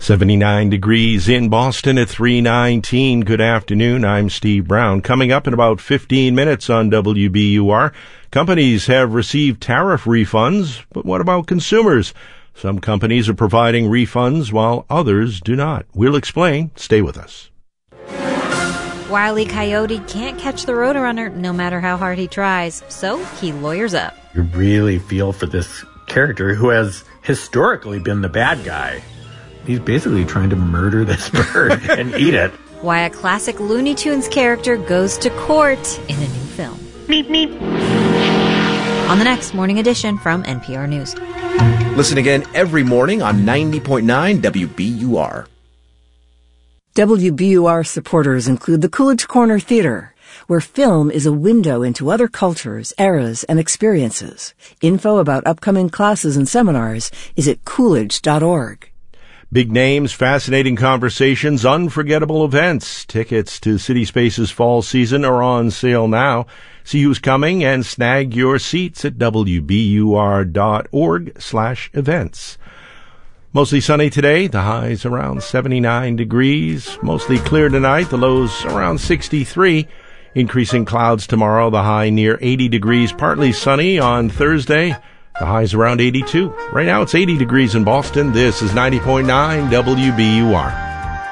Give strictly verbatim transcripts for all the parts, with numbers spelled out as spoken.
seventy-nine degrees in Boston at three nineteen. Good afternoon. I'm Steve Brown. Coming up in about fifteen minutes on W B U R, companies have received tariff refunds, but what about consumers? Some companies are providing refunds while others do not. We'll explain. Stay with us. Wile E. Coyote can't catch the Roadrunner no matter how hard he tries, so he lawyers up. You really feel for this character who has historically been the bad guy. He's basically trying to murder this bird and eat it. Why a classic Looney Tunes character goes to court in a new film. Meep, meep. On the next Morning Edition from N P R News. Listen again every morning on ninety point nine W B U R. W B U R supporters include the Coolidge Corner Theater, where film is a window into other cultures, eras, and experiences. Info about upcoming classes and seminars is at coolidge dot org. Big names, fascinating conversations, unforgettable events. Tickets to City Space's fall season are on sale now. See who's coming and snag your seats at W B U R dot org slash events. Mostly sunny today. The highs around seventy-nine degrees. Mostly clear tonight. The lows around sixty-three. Increasing clouds tomorrow. The high near eighty degrees. Partly sunny on Thursday. The high's around eighty-two. Right now it's eighty degrees in Boston. This is ninety point nine W B U R.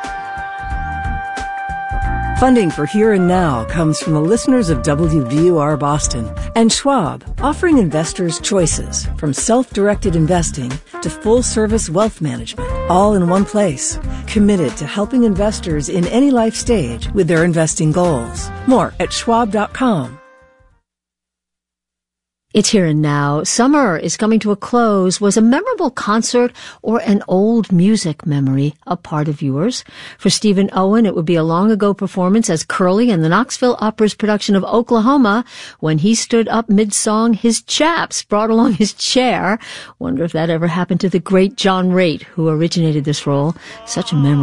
Funding for Here and Now comes from the listeners of W B U R Boston and Schwab, offering investors choices from self-directed investing to full-service wealth management, all in one place. Committed to helping investors in any life stage with their investing goals. More at schwab dot com. It's Here and Now. Summer is coming to a close. Was a memorable concert or an old music memory a part of yours? For Stephen Owen, it would be a long-ago performance as Curly in the Knoxville Opera's production of Oklahoma. When he stood up mid-song, his chaps brought along his chair. Wonder if that ever happened to the great John Raitt, who originated this role. Such a memory.